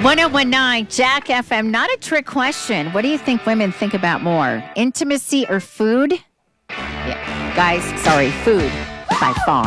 1019 Jack FM. Not a trick question. What do you think women think about more? Intimacy or food? Yeah. Guys, sorry, food by far.